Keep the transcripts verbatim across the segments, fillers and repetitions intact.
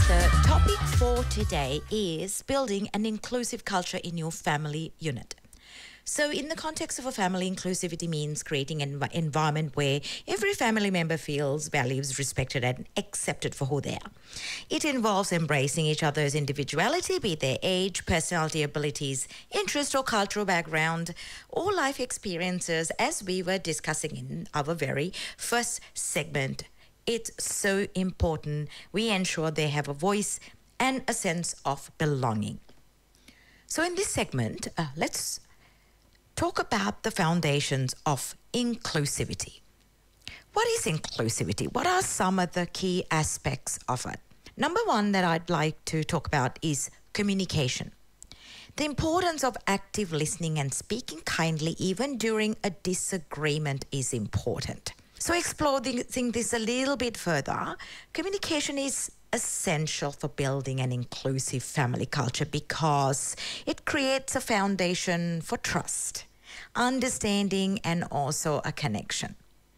The topic for today is building an inclusive culture in your family unit. So in the context of a family, inclusivity means creating an env- environment where every family member feels valued, respected and accepted for who they are. It involves embracing each other's individuality, be it their age, personality, abilities, interest or cultural background, or life experiences, as we were discussing in our very first segment. It's so important we ensure they have a voice and a sense of belonging. So in this segment, uh, let's talk about the foundations of inclusivity. What is inclusivity? What are some of the key aspects of it? Number one that I'd like to talk about is communication. The importance of active listening and speaking kindly even during a disagreement is important. So exploring this a little bit further, communication is essential for building an inclusive family culture because it creates a foundation for trust, understanding, and also a connection.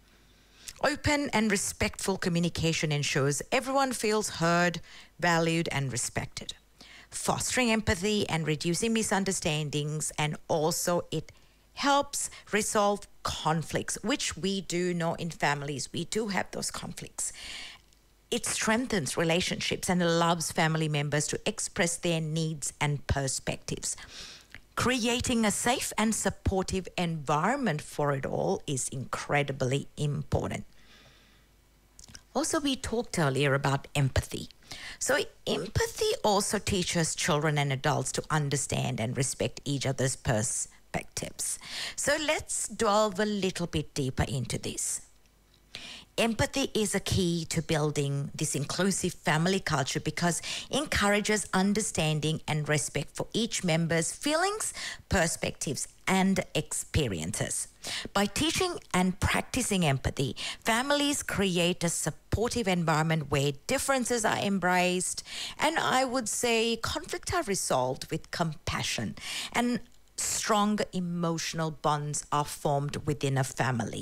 Open and respectful communication ensures everyone feels heard, valued, and respected, fostering empathy and reducing misunderstandings, and also it helps resolve conflicts, which we do know in families. We do have those conflicts. It strengthens relationships and allows family members to express their needs and perspectives. Creating a safe and supportive environment for it all is incredibly important. Also, we talked earlier about empathy. So empathy also teaches children and adults to understand and respect each other's perspectives. So let's delve a little bit deeper into this. Empathy is a key to building this inclusive family culture because it encourages understanding and respect for each member's feelings, perspectives, and experiences. By teaching and practicing empathy, families create a supportive environment where differences are embraced, and I would say conflicts are resolved with compassion, and strong emotional bonds are formed within a family.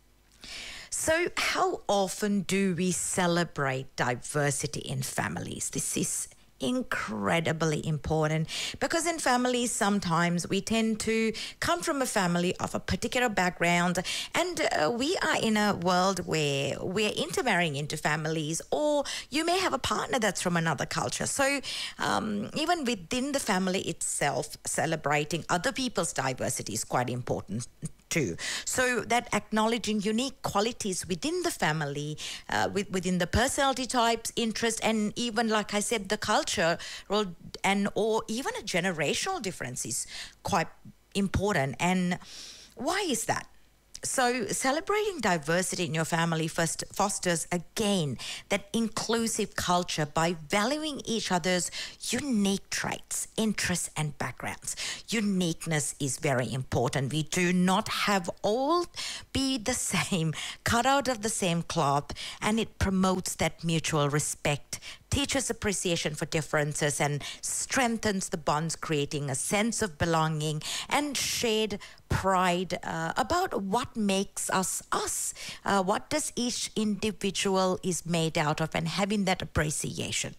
So how often do we celebrate diversity in families? This is incredibly important because in families sometimes we tend to come from a family of a particular background, and uh, we are in a world where we're intermarrying into families, or you may have a partner that's from another culture. So um, even within the family itself, celebrating other people's diversity is quite important too. So that acknowledging unique qualities within the family, uh, with, within the personality types, interest, and even, like I said, the culture, and or even a generational difference is quite important. And why is that? So celebrating diversity in your family first fosters, again, that inclusive culture by valuing each other's unique traits, interests, and backgrounds. Uniqueness is very important. We do not have all be the same, cut out of the same cloth, and it promotes that mutual respect, teaches appreciation for differences, and strengthens the bonds, creating a sense of belonging and shared pride uh, about what makes us us. Uh, what does each individual is made out of, and having that appreciation.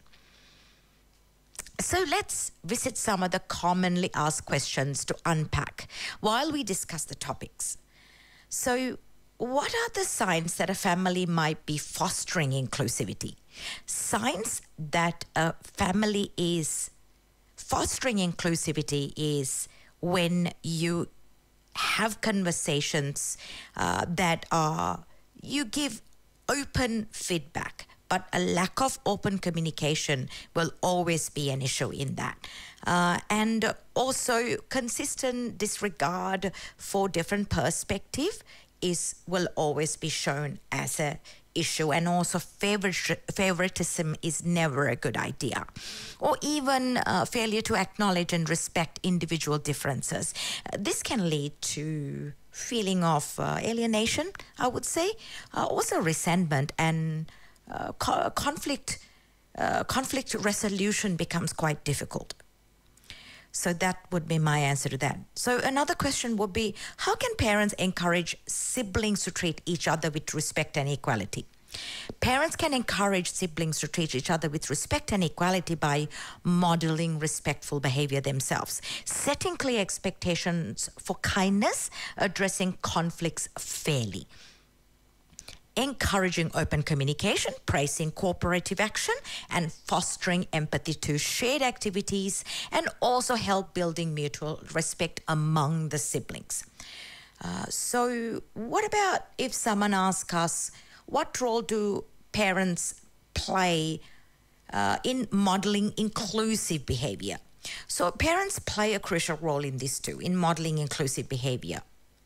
So let's visit some of the commonly asked questions to unpack while we discuss the topics. So what are the signs that a family might be fostering inclusivity? Signs that a family is fostering inclusivity is when you have conversations uh, that are, you give open feedback, but a lack of open communication will always be an issue in that. Uh, and also consistent disregard for different perspective is will always be shown as a issue, and also favor- favoritism is never a good idea, or even uh, failure to acknowledge and respect individual differences. Uh, this can lead to feeling of uh, alienation, I would say, uh, also resentment, and uh, co- conflict. Uh, conflict resolution becomes quite difficult. So that would be my answer to that. So another question would be, how can parents encourage siblings to treat each other with respect and equality? Parents can encourage siblings to treat each other with respect and equality by modeling respectful behavior themselves, setting clear expectations for kindness, addressing conflicts fairly, encouraging open communication, praising cooperative action, and fostering empathy to shared activities, and also help building mutual respect among the siblings. Uh, so what about if someone asks us, what role do parents play uh, in modeling inclusive behavior? So parents play a crucial role in this too, in modeling inclusive behavior.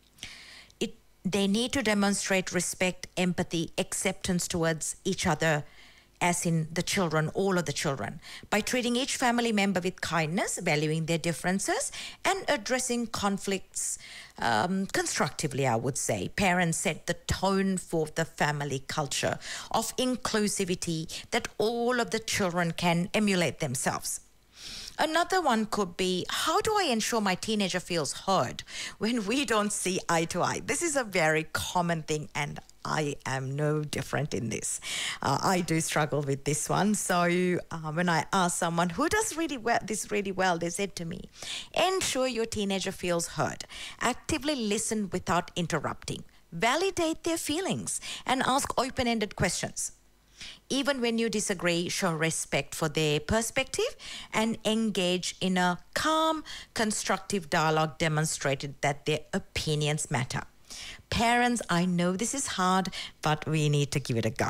It, they need to demonstrate respect, empathy, acceptance towards each other, as in the children, all of the children, by treating each family member with kindness, valuing their differences, and addressing conflicts um, constructively, I would say. Parents set the tone for the family culture of inclusivity that all of the children can emulate themselves. Another one could be, how do I ensure my teenager feels heard when we don't see eye to eye? This is a very common thing, and I am no different in this. Uh, I do struggle with this one. So uh, when I ask someone who does really well, this really well, they said to me, ensure your teenager feels heard. Actively listen without interrupting. Validate their feelings and ask open-ended questions. Even when you disagree, show respect for their perspective and engage in a calm, constructive dialogue demonstrated that their opinions matter. Parents, I know this is hard, but we need to give it a go.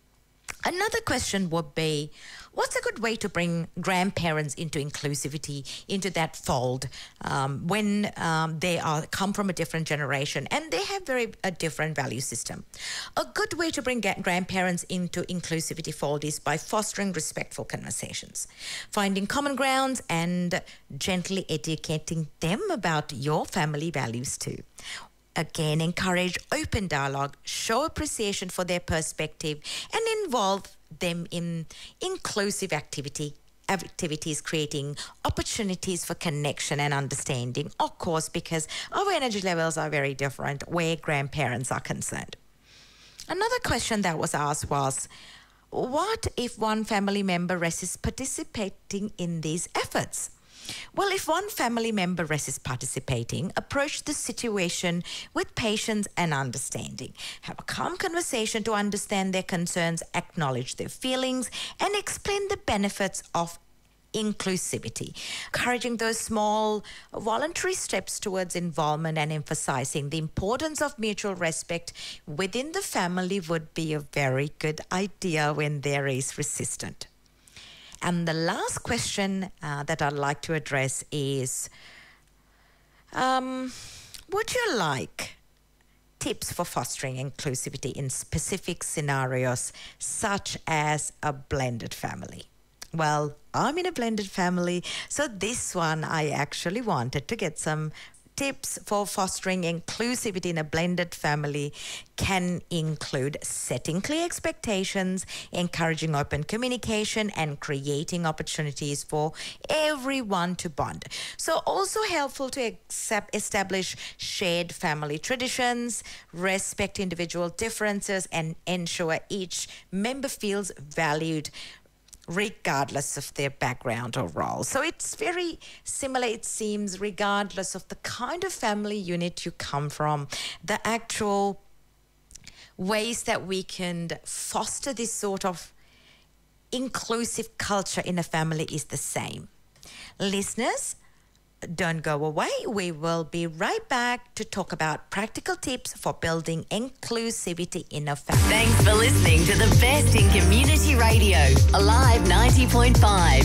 Another question would be, what's a good way to bring grandparents into inclusivity, into that fold, um, when um, they are come from a different generation and they have very a different value system? A good way to bring grandparents into inclusivity fold is by fostering respectful conversations, finding common grounds and gently educating them about your family values too. Again, encourage open dialogue, show appreciation for their perspective, and involve them in inclusive activity activities, creating opportunities for connection and understanding, of course, because our energy levels are very different where grandparents are concerned. Another question that was asked was, what if one family member resists participating in these efforts? Well, if one family member resists participating, approach the situation with patience and understanding. Have a calm conversation to understand their concerns, acknowledge their feelings, and explain the benefits of inclusivity. Encouraging those small voluntary steps towards involvement and emphasizing the importance of mutual respect within the family would be a very good idea when there is resistance. And the last question uh, that I'd like to address is, um, would you like tips for fostering inclusivity in specific scenarios, such as a blended family? Well, I'm in a blended family, so this one I actually wanted to get some tips for fostering inclusivity in a blended family. Can include setting clear expectations, encouraging open communication, and creating opportunities for everyone to bond. So also helpful to accept, establish shared family traditions, respect individual differences, and ensure each member feels valued regardless of their background or role. So it's very similar, it seems, regardless of the kind of family unit you come from. The actual ways that we can foster this sort of inclusive culture in a family is the same. Listeners, don't go away. We will be right back to talk about practical tips for building inclusivity in a family. Thanks for listening to the best in community radio, Alive ninety point five.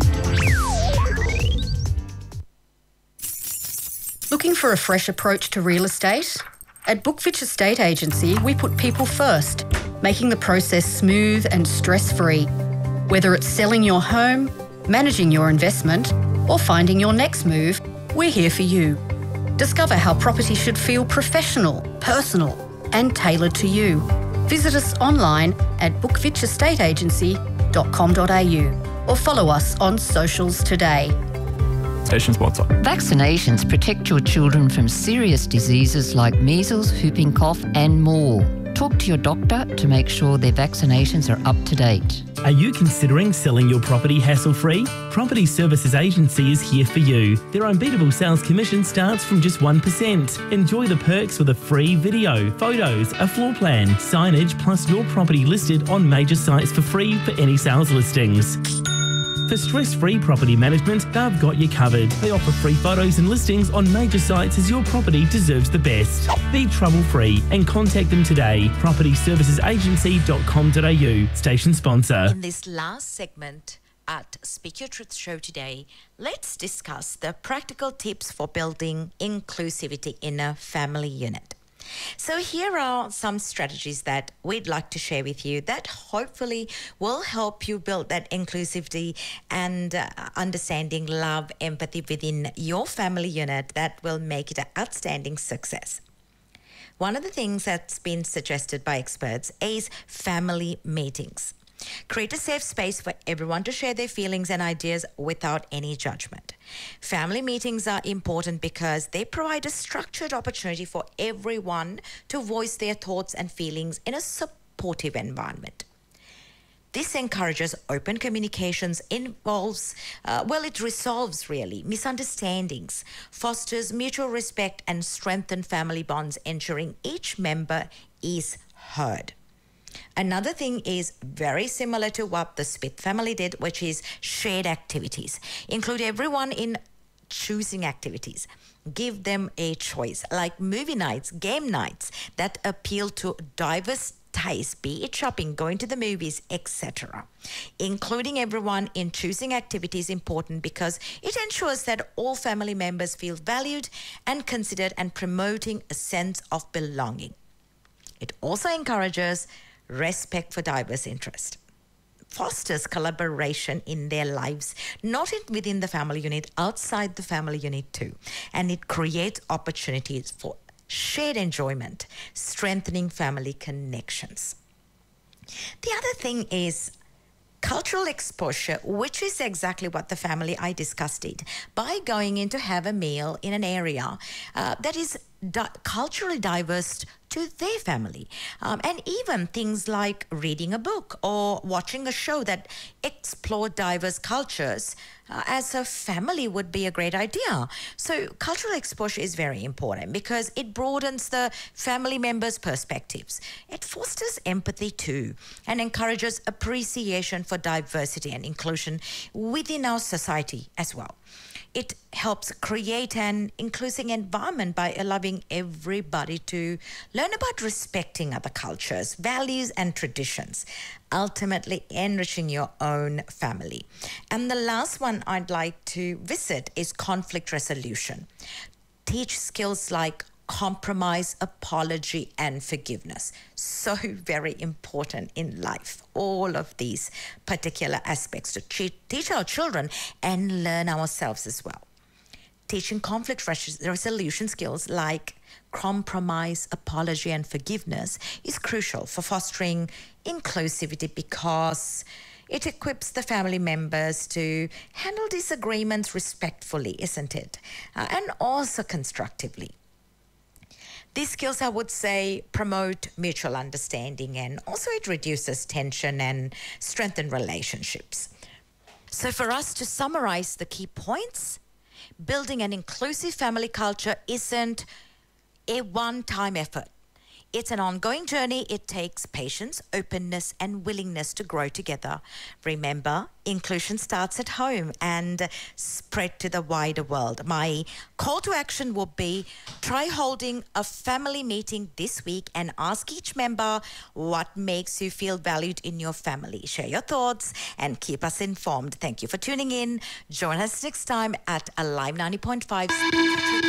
Looking for a fresh approach to real estate? At Bookfitch Estate Agency, we put people first, making the process smooth and stress-free. Whether it's selling your home, managing your investment, or finding your next move, we're here for you. Discover how property should feel professional, personal, and tailored to you. Visit us online at bookfitch estate agency dot com dot a u or follow us on socials today. Station sponsor. Vaccinations protect your children from serious diseases like measles, whooping cough, and more. Talk to your doctor to make sure their vaccinations are up to date. Are you considering selling your property hassle-free? Property Services Agency is here for you. Their unbeatable sales commission starts from just one percent. Enjoy the perks with a free video, photos, a floor plan, signage, plus your property listed on major sites for free for any sales listings. For stress-free property management, they've got you covered. They offer free photos and listings on major sites as your property deserves the best. Be trouble-free and contact them today. property services agency dot com dot a u, station sponsor. In this last segment at Speak Your Truth show today, let's discuss the practical tips for building inclusivity in a family unit. So here are some strategies that we'd like to share with you that hopefully will help you build that inclusivity and uh, understanding, love, empathy within your family unit that will make it an outstanding success. One of the things that's been suggested by experts is family meetings. Create a safe space for everyone to share their feelings and ideas without any judgment. Family meetings are important because they provide a structured opportunity for everyone to voice their thoughts and feelings in a supportive environment. This encourages open communications, involves, uh, well, it resolves really misunderstandings, fosters mutual respect and strengthens family bonds, ensuring each member is heard. Another thing is very similar to what the Smith family did, which is shared activities. Include everyone in choosing activities. Give them a choice, like movie nights, game nights that appeal to diverse tastes, be it shopping, going to the movies, et cetera. Including everyone in choosing activities is important because it ensures that all family members feel valued and considered and promoting a sense of belonging. It also encourages respect for diverse interest, fosters collaboration in their lives, not in, within the family unit, outside the family unit too. And it creates opportunities for shared enjoyment, strengthening family connections. The other thing is cultural exposure, which is exactly what the family I discussed did. By going in to have a meal in an area uh, that is di- culturally diverse to their family. Um, and even things like reading a book or watching a show that explore diverse cultures uh, as a family would be a great idea. So cultural exposure is very important because it broadens the family members' perspectives. It fosters empathy too and encourages appreciation for diversity and inclusion within our society as well. It helps create an inclusive environment by allowing everybody to learn about respecting other cultures, values, and traditions, ultimately enriching your own family. And the last one I'd like to visit is conflict resolution. Teach skills like compromise, apology, and forgiveness. So very important in life. All of these particular aspects to teach our children and learn ourselves as well. Teaching conflict res- resolution skills like compromise, apology, and forgiveness is crucial for fostering inclusivity because it equips the family members to handle disagreements respectfully, isn't it? Uh, and also constructively. These skills, I would say, promote mutual understanding and also it reduces tension and strengthens relationships. So for us to summarize the key points, building an inclusive family culture isn't a one-time effort. It's an ongoing journey. It takes patience, openness, and willingness to grow together. Remember, inclusion starts at home and spread to the wider world. My call to action will be try holding a family meeting this week and ask each member what makes you feel valued in your family. Share your thoughts and keep us informed. Thank you for tuning in. Join us next time at Alive ninety point five.